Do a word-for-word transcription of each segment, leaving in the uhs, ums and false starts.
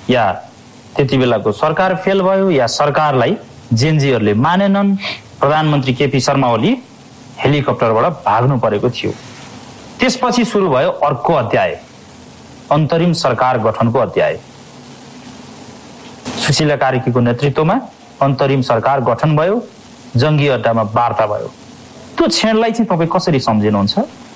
या त्यति बेलाको सरकार फेल भयो या सरकारलाई जेनजीहरूले मानेनन्, प्रधानमन्त्री केपी शर्मा ओली हेलिकप्टरबाट भाग्नु परेको थियो। त्यसपछि सुरु भयो अर्को अध्याय, अन्तरिम सरकार गठनको अध्याय। सुशीला कार्कीको नेतृत्वमा अन्तरिम सरकार गठन भयो, जङ्गी अड्डामा वार्ता भयो। त्यो क्षणलाई चाहिँ तपाईँ कसरी सम्झिनुहुन्छ?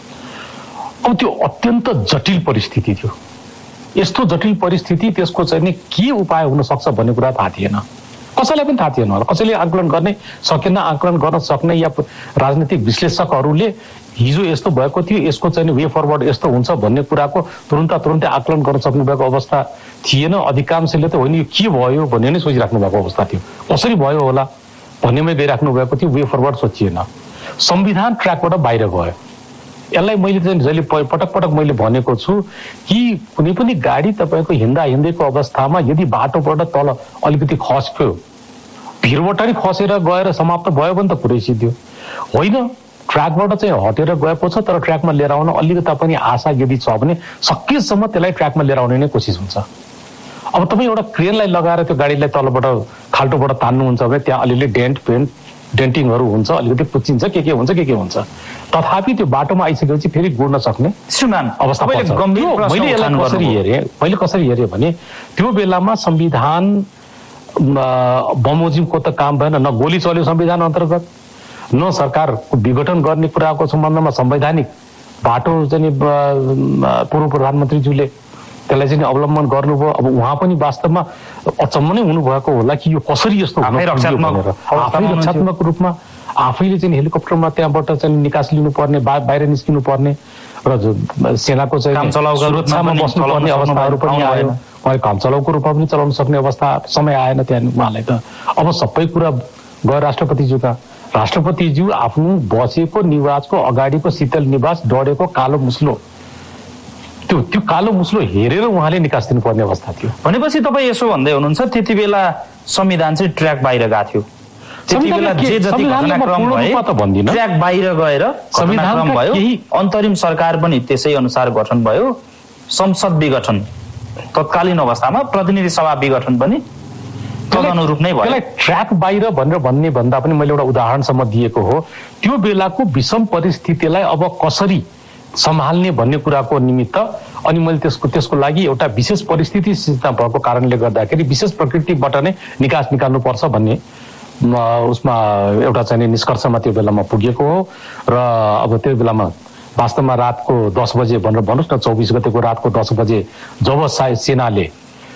अब त्यो अत्यन्त जटिल परिस्थिति थियो। यस्तो जटिल परिस्थिति, त्यसको चाहिँ नि के उपाय हुन सक्छ भन्ने कुरा थाहा थिएन, कसैलाई पनि थाहा थिएन होला। कसैले आकलन गर्ने सकेन, आकलन गर्न सक्ने या राजनीतिक विश्लेषकहरूले हिजो यस्तो भएको थियो, यसको चाहिँ वे फरवर्ड यस्तो हुन्छ भन्ने कुराको तुरन्त तुरन्तै आकलन गर्न सक्नु भएको अवस्था थिएन। अधिकांशले त होइन यो के भयो भन्ने नै सोचिराख्नु भएको अवस्था थियो, कसरी भयो होला भन्नेमै गइराख्नु भएको थियो, वे फरवर्ड सोचिएन। संविधान ट्र्याकबाट बाहिर गयो। यसलाई मैले चाहिँ जहिले पटक पटक मैले भनेको छु कि कुनै पनि गाडी तपाईँको हिँड्दा हिँड्दैको अवस्थामा यदि बाटोबाट तल अलिकति खस्क्यो, भिरबाट नै खसेर गएर समाप्त भयो भने त कुरै सिद्धि होइन। ट्र्याकबाट चाहिँ हटेर गएको छ, तर ट्र्याकमा लिएर आउन अलिकता पनि आशा यदि छ भने सकेसम्म त्यसलाई ट्र्याकमा लिएर आउने नै कोसिस हुन्छ। अब तपाईँ एउटा क्रेनलाई लगाएर त्यो गाडीलाई तलबाट खाल्टोबाट तान्नुहुन्छ भने त्यहाँ अलिअलि डेन्ट पेन्ट डेन्टिङहरू हुन्छ, अलिकति पुच्चिन्छ, के के हुन्छ के के हुन्छ, तथापि त्यो बाटोमा आइसकेपछि फेरि गुड्न सक्ने अवस्था पर्छ। मैले यसलाई कसरी हेरेँ मैले कसरी हेरेँ भने त्यो बेलामा संविधान बमोजिमको त काम भएन, न गोली चल्यो संविधान अन्तर्गत, न सरकारको विघटन गर्ने कुराको सम्बन्धमा संवैधानिक बाटो चाहिँ पूर्व प्रधानमन्त्रीज्यूले त्यसलाई चाहिँ अवलम्बन गर्नुभयो। अब उहाँ पनि वास्तवमा अचम्म नै हुनुभएको होला कि यो कसरी यस्तो आफै रक्षात्मक रूपमा आफैले चाहिँ हेलिकप्टरमा त्यहाँबाट चाहिँ निकास लिनुपर्ने, बाहिर निस्किनु पर्ने र सेनाको चाहिँ सुरक्षामा बस्नुपर्ने अवस्थाहरू पनि आयो। उहाँले काम चलाउको रूपमा पनि चलाउन सक्ने अवस्था समय आएन त्यहाँ उहाँलाई त। अब सबै कुरा गयो राष्ट्रपतिज्यूका। राष्ट्रपतिज्यू आफ्नो बसेको निवासको अगाडिको शीतल निवास डढेको कालो मुस्लो, त्यो त्यो कालो मुस्लो हेरेर उहाँले निकास दिनुपर्ने अवस्था थियो। भनेपछि तपाईँ यसो भन्दै हुनुहुन्छ त्यति बेला संविधान चाहिँ ट्र्याक बाहिर गएको थियो, त्यति बेला जे जति घटनाक्रम भयो ट्र्याक बाहिर गएर संविधान भयो, अन्तरिम सरकार पनि त्यसै अनुसार गठन भयो, संसद विघटन तत्कालीन अवस्थामा प्रतिनिधि सभा विघटन पनि तदनुरूप नै भयो। ट्र्याक बाहिर भनेर भन्ने भन्दा पनि मैले एउटा उदाहरणसम्म दिएको हो। त्यो बेलाको विषम परिस्थितिलाई अब कसरी सम्हाल्ने भन्ने कुराको निमित्त अनि मैले त्यसको त्यसको लागि एउटा विशेष परिस्थिति सिर्जना भएको कारणले गर्दाखेरि विशेष प्रकृतिबाट नै निकास निकाल्नुपर्छ भन्ने उसमा एउटा चाहिँ निष्कर्षमा त्यो बेलामा पुगेको हो। र अब त्यो बेलामा वास्तवमा रातको दस बजे भनेर भन्नुहोस् न, चौबिस गतेको रातको दस बजे जब सायद सेनाले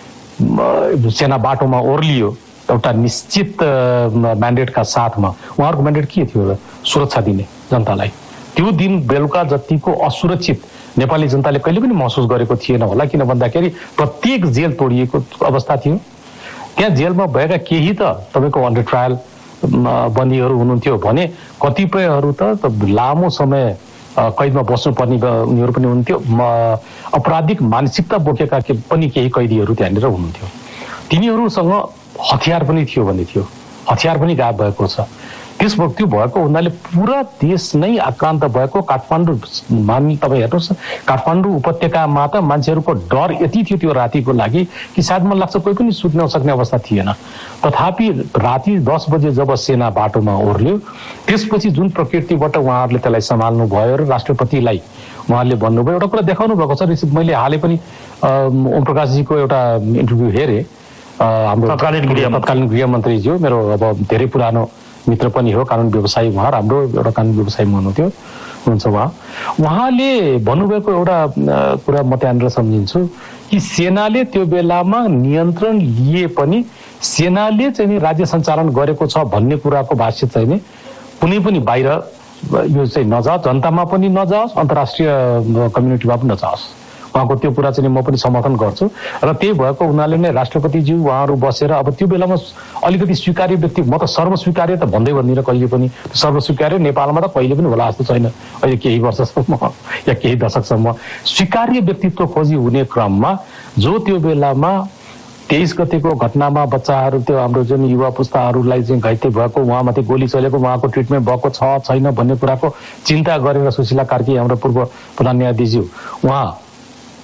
सेना बाटोमा ओर्लियो एउटा निश्चित म्यान्डेटका साथमा, उहाँहरूको म्यान्डेट के थियो? सुरक्षा दिने जनतालाई। त्यो दिन बेलुका जतिको असुरक्षित नेपाली जनताले कहिले पनि महसुस गरेको थिएन होला, किन भन्दाखेरि प्रत्येक जेल तोडिएको अवस्था थियो। त्यहाँ जेलमा भएका केही त तपाईँको अन्डर ट्रायल बन्दीहरू हुनुहुन्थ्यो भने कतिपयहरू त लामो समय कैदमा बस्नुपर्ने उनीहरू पनि हुन्थ्यो। अपराधिक मानसिकता बोकेका पनि केही कैदीहरू त्यहाँनिर हुनुहुन्थ्यो। तिनीहरूसँग हतियार पनि थियो भन्ने थियो, हतियार पनि गायब भएको छ। त्यस त्यो भएको हुनाले पुरा देश नै आक्रान्त भएको। काठमाडौँ मान तपाईँ हेर्नुहोस्, काठमाडौँ उपत्यकामा त मान्छेहरूको डर यति थियो त्यो रातिको लागि कि सायद मलाई लाग्छ कोही पनि सुत्न सक्ने अवस्था थिएन। तथापि राति दस बजे जब सेना बाटोमा ओर्ल्यो त्यसपछि जुन प्रकृतिबाट उहाँहरूले त्यसलाई सम्हाल्नु भयो र राष्ट्रपतिलाई उहाँले भन्नुभयो, एउटा कुरा देखाउनु भएको छ। मैले हालै पनि ओम प्रकाशजीको एउटा इन्टरभ्यू हेरेँ, हाम्रो तत्कालीन तत्कालीन गृहमन्त्रीज्यू, मेरो अब धेरै पुरानो मित्र पनि हो, कानुन व्यवसायी उहाँ, राम्रो एउटा कानुन व्यवसायी हुनुहुन्थ्यो हुनुहुन्छ उहाँ। उहाँले भन्नुभएको एउटा कुरा म त्यहाँनिर सम्झिन्छु कि सेनाले त्यो बेलामा नियन्त्रण लिए पनि सेनाले चाहिँ राज्य सञ्चालन गरेको छ भन्ने कुराको भाष्य चाहिँ नि कुनै पनि बाहिर यो चाहिँ नजाओस्, जनतामा पनि नजाओस्, अन्तर्राष्ट्रिय कम्युनिटीमा पनि नजाओस्। उहाँको त्यो कुरा चाहिँ म पनि समर्थन गर्छु। र त्यही भएको हुनाले नै राष्ट्रपतिज्यू उहाँहरू बसेर अब त्यो बेलामा अलिकति स्वीकार्य व्यक्ति, म त सर्वस्वीकार्य त भन्दै भन्दिनँ कहिले पनि, सर्वस्वीकार्य नेपालमा त कहिले पनि होला जस्तो छैन। अहिले केही वर्षसम्म या केही दशकसम्म स्वीकार्य व्यक्तित्व खोजी हुने क्रममा जो त्यो बेलामा तेइस गतेको घटनामा बच्चाहरू, त्यो हाम्रो जुन युवा पुस्ताहरूलाई चाहिँ घाइते भएको, उहाँमाथि गोली चलेको, उहाँको ट्रिटमेन्ट भएको छ छैन भन्ने कुराको चिन्ता गरेर सुशीला कार्की हाम्रो पूर्व प्रधान न्यायाधीशज्यू उहाँ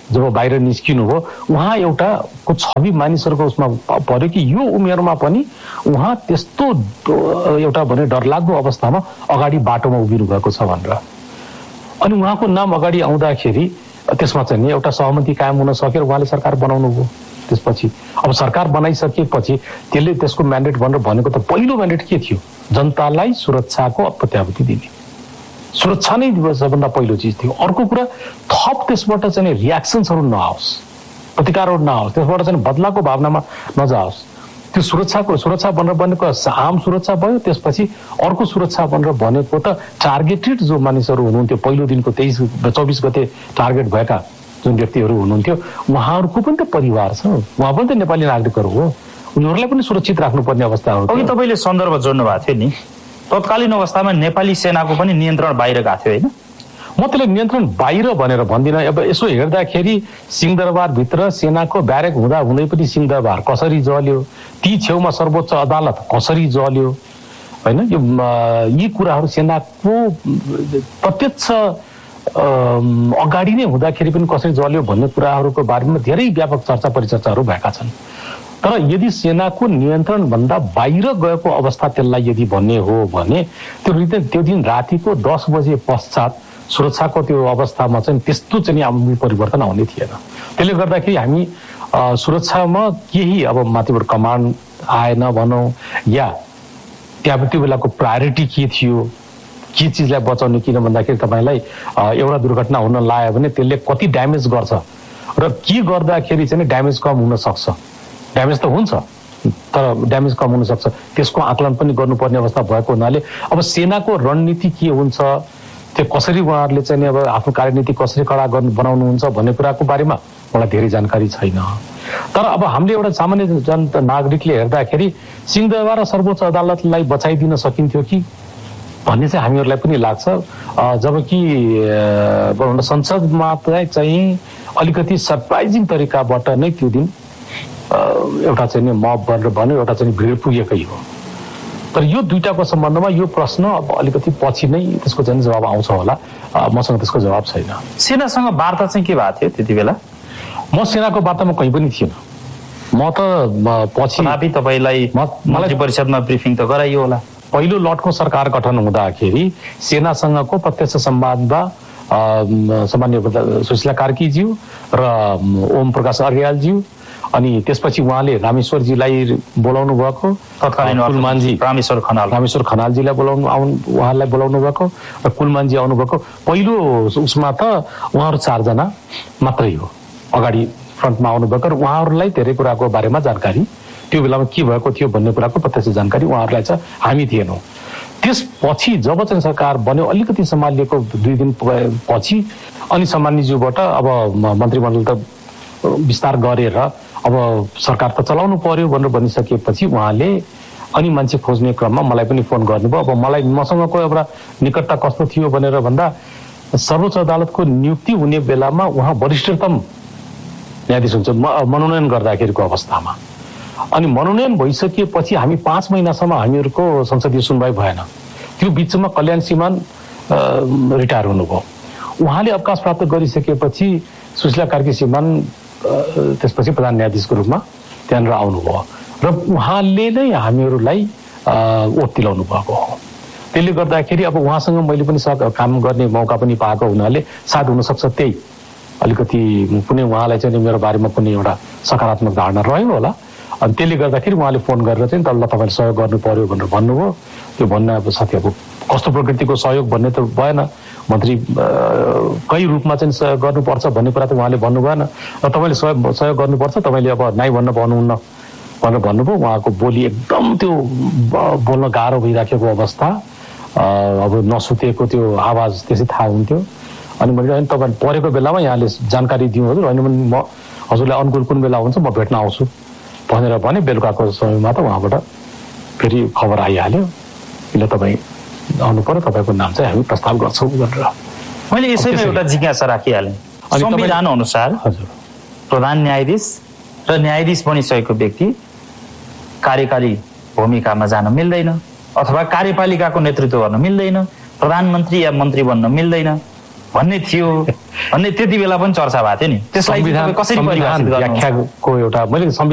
जब बाहिर निस्किनु हो उहाँ एउटा को छवि मानिसहरूको उसमा पर्यो कि यो उमेरमा पनि उहाँ त्यस्तो एउटा भने डरलाग्दो अवस्थामा अगाडि बाटोमा उभिनु भएको छ भनेर। अनि उहाँको नाम अगाडि आउँदाखेरि त्यसमा चाहिँ नि एउटा सहमति कायम हुन सकेर उहाँले सरकार बनाउनु भयो। त्यसपछि अब सरकार बनाइसकेपछि त्यसले त्यसको म्यान्डेट भनेर भनेको त पहिलो म्यान्डेट के थियो? जनतालाई सुरक्षाको प्रत्याभूति दिने, सुरक्षा नै सबभन्दा पहिलो चिज थियो। अर्को कुरा थप त्यसबाट चाहिँ रियाक्सन्सहरू नआओस्, प्रतिकारहरू नआओस्, त्यसबाट चाहिँ बदलाको भावनामा नजाओस्। त्यो सुरक्षाको सुरक्षा भनेर बनेको आम सुरक्षा भयो। त्यसपछि अर्को सुरक्षा भनेर भनेको त टार्गेटेड जो मानिसहरू हुनुहुन्थ्यो पहिलो दिनको तेइस चौबिस गते टार्गेट भएका जुन व्यक्तिहरू हुनुहुन्थ्यो उहाँहरूको पनि त परिवार छ, उहाँ पनि त नेपाली नागरिकहरू हो, उनीहरूलाई पनि सुरक्षित राख्नुपर्ने अवस्था हो। अघि तपाईँले सन्दर्भ जोड्नु भएको थियो नि, तत्कालीन अवस्थामा नेपाली सेनाको पनि नियन्त्रण बाहिर गएको थियो होइन? म त्यसले नियन्त्रण बाहिर भनेर भन्दिनँ। अब यसो हेर्दाखेरि सिंहदरबारभित्र सेनाको ब्यारेक हुँदा हुँदै पनि सिंहदरबार कसरी जल्यो, ती छेउमा सर्वोच्च अदालत कसरी जल्यो होइन, यो यी कुराहरू सेनाको प्रत्यक्ष अगाडि नै हुँदाखेरि पनि कसरी जल्यो भन्ने कुराहरूको बारेमा धेरै व्यापक चर्चा परिचर्चाहरू भएका छन्। तर यदि सेनाको नियन्त्रणभन्दा बाहिर गएको अवस्था त्यसलाई यदि भन्ने हो भने त्यो त्यो दिन रातिको दस बजे पश्चात सुरक्षाको त्यो अवस्थामा चाहिँ त्यस्तो चाहिँ आमूल परिवर्तन आउने थिएन। त्यसले गर्दाखेरि हामी सुरक्षामा केही अब माथिबाट कमान्ड आएन भनौँ या त्यहाँ त्यो बेलाको प्रायोरिटी के थियो, के चिजलाई बचाउने, किन भन्दाखेरि तपाईँलाई एउटा दुर्घटना हुन लाग्यो भने त्यसले कति ड्यामेज गर्छ र के गर्दाखेरि चाहिँ ड्यामेज कम हुन सक्छ। ड्यामेज त हुन्छ तर ड्यामेज कम हुन सक्छ, त्यसको आकलन पनि गर्नुपर्ने अवस्था भएको हुनाले अब सेनाको रणनीति के हुन्छ, त्यो कसरी उहाँहरूले चाहिँ अब आफ्नो कार्यनीति कसरी कडा गर्नु बनाउनुहुन्छ भन्ने कुराको बारेमा मलाई धेरै जानकारी छैन। तर अब हामीले एउटा सामान्य जन नागरिकले हेर्दाखेरि सिंहदरबार र सर्वोच्च अदालतलाई बचाइदिन सकिन्थ्यो कि भन्ने चाहिँ हामीहरूलाई पनि लाग्छ। जबकि संसदमा चाहिँ अलिकति सरप्राइजिङ तरिकाबाट नै त्यो दिन एउटा चाहिँ मब भनेर भन्यो, एउटा चाहिँ भिड पुगेकै हो। तर यो दुईटाको सम्बन्धमा यो प्रश्न अब अलिकति पछि नै त्यसको चाहिँ जवाब आउँछ होला, मसँग त्यसको जवाब छैन। सेनासँग वार्ता चाहिँ के भएको थियो त्यति बेला? म सेनाको वार्तामा कहीँ पनि थिएन। म त पछि तपाईँलाई मन्त्री परिषदमा ब्रिफिङ त गराइयो होला। पहिलो लटको सरकार गठन हुँदाखेरि सेनासँगको प्रत्यक्ष संवादमा सामान्य सुशीला कार्कीज्यू र ओम प्रकाश अर्यालज्यू अनि त्यसपछि उहाँले रामेश्वरजीलाई बोलाउनु भएको, तत्कालीन कुलमानजी रामेश्वर खनाल रामेश्वर खनालजीलाई बोलाउनु आउनु उहाँलाई बोलाउनु भएको र कुलमानजी आउनुभएको। पहिलो उसमा त उहाँहरू चारजना मात्रै हो अगाडि फ्रन्टमा आउनुभएको र उहाँहरूलाई धेरै कुराको बारेमा जानकारी त्यो बेलामा के भएको थियो भन्ने कुराको प्रत्यक्ष जानकारी उहाँहरूलाई छ, हामी थिएनौँ। त्यसपछि जब चाहिँ सरकार बन्यो अलिकति सम्हालिएको दुई दिन पछि अनि सम्मानीज्यूबाट अब मन्त्रीमण्डल त विस्तार गरेर अब सरकार त चलाउनु पर्यो भनेर भनिसकेपछि उहाँले अनि मान्छे खोज्ने क्रममा मलाई पनि फोन गर्नुभयो। अब मलाई मसँगको एउटा निकटता कस्तो थियो भनेर भन्दा सर्वोच्च अदालतको नियुक्ति हुने बेलामा उहाँ वरिष्ठतम न्यायाधीश हुन्छ मनोनयन गर्दाखेरिको अवस्थामा। अनि मनोनयन भइसकेपछि हामी पाँच महिनासम्म हामीहरूको संसदीय सुनवाई भएन। त्यो बिचमा कल्याण सिमान रिटायर हुनुभयो। उहाँले अवकाश प्राप्त गरिसकेपछि सुशीला कार्की सिमान त्यसपछि प्रधान न्यायाधीशको रूपमा त्यहाँनिर आउनुभयो र उहाँले नै हामीहरूलाई ओत दिलाउनु भएको हो। त्यसले गर्दाखेरि अब उहाँसँग मैले पनि काम गर्ने मौका पनि पाएको हुनाले सायद हुनसक्छ त्यही अलिकति कुनै उहाँलाई चाहिँ मेरो बारेमा कुनै एउटा सकारात्मक धारणा रह्यो होला। अनि त्यसले गर्दाखेरि उहाँले फोन गरेर चाहिँ तल तपाईँले सहयोग गर्नु पर्यो भनेर भन्नुभयो। त्यो भन्न अब साथीहरूको कस्तो प्रकृतिको सहयोग भन्ने त भएन, मन्त्री कई रूपमा चाहिँ सहयोग गर्नुपर्छ भन्ने कुरा त उहाँले भन्नु भएन र तपाईँले सहयोग सहयोग गर्नुपर्छ तपाईँले अब नाइ भन्न पाउनुहुन्न भनेर भन्नुभयो। उहाँको बोली एकदम त्यो बोल्न गाह्रो भइराखेको अवस्था, अब नसुतेको त्यो आवाज त्यसै थाहा हुन्थ्यो। अनि मैले होइन तपाईँ परेको बेलामा यहाँले जानकारी दिउँ हजुर, होइन भने म हजुरलाई अनुकूल कुन बेला हुन्छ म भेट्न आउँछु भनेर भने। बेलुकाको समयमा त उहाँबाट फेरि खबर आइहाल्यो किन तपाईँ आउनु पर्यो, तपाईँको नाम चाहिँ हामी प्रस्ताव गर्छौँ भनेर। मैले यसैमा एउटा जिज्ञासा राखिहालेँ। संविधान अनुसार हजुर प्रधान न्यायाधीश र न्यायाधीश बनिसकेको व्यक्ति कार्यकारी भूमिकामा जान मिल्दैन अथवा कार्यपालिकाको नेतृत्व गर्न मिल्दैन, प्रधानमन्त्री या मन्त्री बन्न मिल्दैन भन्ने थियो भन्ने त्यति बेला पनि चर्चा भएको थियो नि। त्यसलाई कसरी परिभाषित गर्नुहुन्छ? व्याख्याको एउटा मैले